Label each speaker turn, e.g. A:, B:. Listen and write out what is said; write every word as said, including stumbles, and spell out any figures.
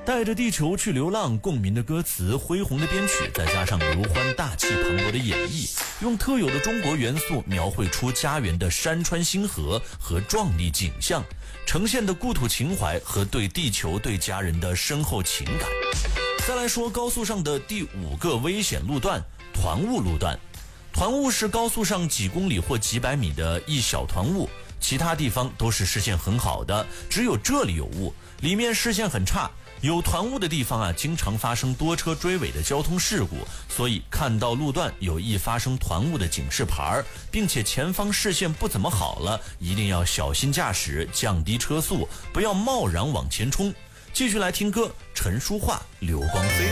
A: 带着地球去流浪，共鸣的歌词，恢宏的编曲，再加上刘欢大气磅礴的演绎，用特有的中国元素描绘出家园的山川星河和壮丽景象，呈现的故土情怀和对地球对家人的深厚情感。再来说高速上的第五个危险路段，团雾路段。团雾是高速上几公里或几百米的一小团雾，其他地方都是视线很好的，只有这里有雾，里面视线很差。有团雾的地方啊，经常发生多车追尾的交通事故，所以看到路段有易发生团雾的警示牌，并且前方视线不怎么好了，一定要小心驾驶，降低车速，不要贸然往前冲。继续来听歌，陈淑桦、刘光飞。